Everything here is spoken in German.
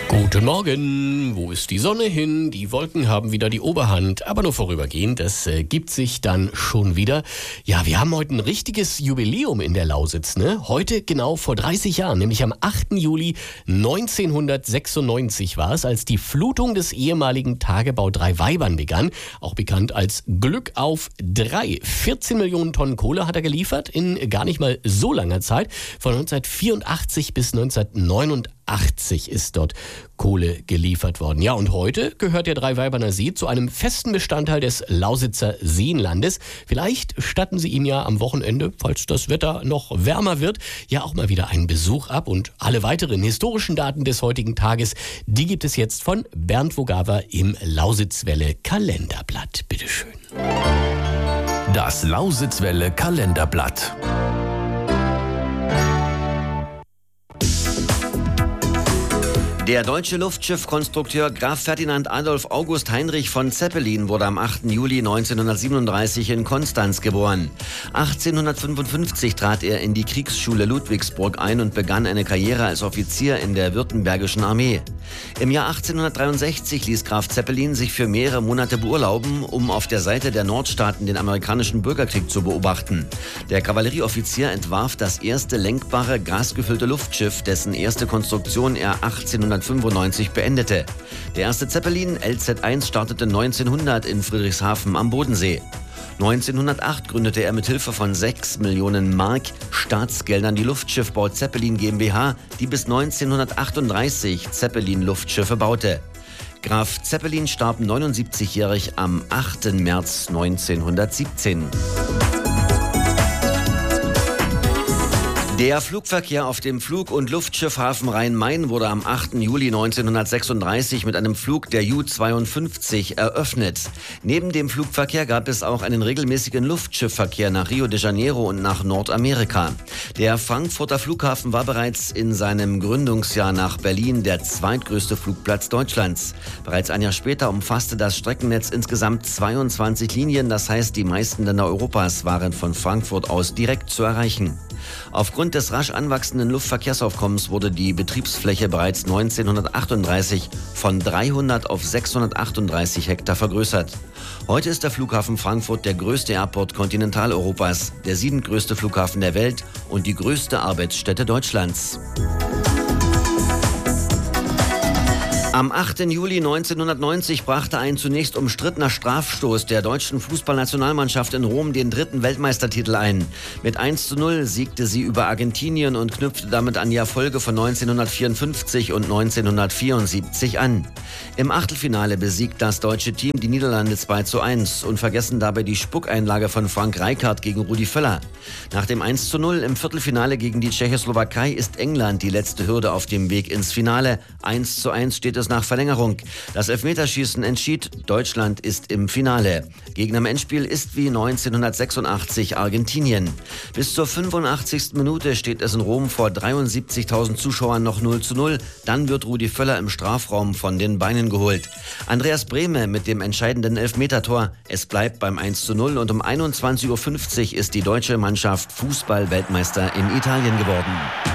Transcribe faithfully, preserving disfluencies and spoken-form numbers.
Guten Morgen, wo ist die Sonne hin? Die Wolken haben wieder die Oberhand, aber nur vorübergehend, das äh, gibt sich dann schon wieder. Ja, wir haben heute ein richtiges Jubiläum in der Lausitz, ne? Heute genau vor dreißig Jahren, nämlich am achten Juli neunzehnhundertsechsundneunzig war es, als die Flutung des ehemaligen Tagebau Drei Weibern begann, auch bekannt als Glück auf drei. vierzehn Millionen Tonnen Kohle hat er geliefert in gar nicht mal so langer Zeit, von neunzehnhundertvierundachtzig bis neunzehnhundertneunundachtzig ist dort Kohle geliefert worden. Ja, und heute gehört der Dreiweiberner See zu einem festen Bestandteil des Lausitzer Seenlandes. Vielleicht statten Sie ihm ja am Wochenende, falls das Wetter noch wärmer wird, ja auch mal wieder einen Besuch ab. Und alle weiteren historischen Daten des heutigen Tages, die gibt es jetzt von Bernd Vogawa im Lausitzwelle Kalenderblatt. Bitteschön. Das Lausitzwelle Kalenderblatt. Der deutsche Luftschiffkonstrukteur Graf Ferdinand Adolf August Heinrich von Zeppelin wurde am achten Juli neunzehnhundertsiebenunddreißig in Konstanz geboren. achtzehnhundertfünfundfünfzig trat er in die Kriegsschule Ludwigsburg ein und begann eine Karriere als Offizier in der württembergischen Armee. Im Jahr achtzehnhundertdreiundsechzig ließ Graf Zeppelin sich für mehrere Monate beurlauben, um auf der Seite der Nordstaaten den amerikanischen Bürgerkrieg zu beobachten. Der Kavallerieoffizier entwarf das erste lenkbare, gasgefüllte Luftschiff, dessen erste Konstruktion er achtzehnhundertfünfundneunzig beendete. Der erste Zeppelin L Z eins startete neunzehnhundert in Friedrichshafen am Bodensee. neunzehnhundertacht gründete er mit Hilfe von sechs Millionen Mark Staatsgeldern die Luftschiffbau Zeppelin GmbH, die bis neunzehnhundertachtunddreißig Zeppelin-Luftschiffe baute. Graf Zeppelin starb neunundsiebzigjährig am achten März neunzehnhundertsiebzehn. Der Flugverkehr auf dem Flug- und Luftschiffhafen Rhein-Main wurde am achten Juli neunzehnhundertsechsunddreißig mit einem Flug der Ju zweiundfünfzig eröffnet. Neben dem Flugverkehr gab es auch einen regelmäßigen Luftschiffverkehr nach Rio de Janeiro und nach Nordamerika. Der Frankfurter Flughafen war bereits in seinem Gründungsjahr nach Berlin der zweitgrößte Flugplatz Deutschlands. Bereits ein Jahr später umfasste das Streckennetz insgesamt zweiundzwanzig Linien, das heißt, die meisten Länder Europas waren von Frankfurt aus direkt zu erreichen. Aufgrund des rasch anwachsenden Luftverkehrsaufkommens wurde die Betriebsfläche bereits neunzehnhundertachtunddreißig von dreihundert auf sechshundertachtunddreißig Hektar vergrößert. Heute ist der Flughafen Frankfurt der größte Airport Kontinentaleuropas, der siebtgrößte Flughafen der Welt und die größte Arbeitsstätte Deutschlands. Am achten Juli neunzehnhundertneunzig brachte ein zunächst umstrittener Strafstoß der deutschen Fußballnationalmannschaft in Rom den dritten Weltmeistertitel ein. Mit eins zu null siegte sie über Argentinien und knüpfte damit an die Erfolge von neunzehnhundertvierundfünfzig und neunzehnhundertvierundsiebzig an. Im Achtelfinale besiegt das deutsche Team die Niederlande zwei zu eins und vergessen dabei die Spuckeinlage von Frank Rijkaard gegen Rudi Völler. Nach dem eins zu null im Viertelfinale gegen die Tschechoslowakei ist England die letzte Hürde auf dem Weg ins Finale. eins zu eins steht es nach Verlängerung. Das Elfmeterschießen entschied, Deutschland ist im Finale. Gegner im Endspiel ist wie neunzehnhundertsechsundachtzig Argentinien. Bis zur fünfundachtzigsten Minute steht es in Rom vor dreiundsiebzigtausend Zuschauern noch null zu null. Dann wird Rudi Völler im Strafraum von den Beinen geholt. Andreas Brehme mit dem entscheidenden Elfmetertor. Es bleibt beim eins zu null und um einundzwanzig Uhr fünfzig ist die deutsche Mannschaft Fußball-Weltmeister in Italien geworden.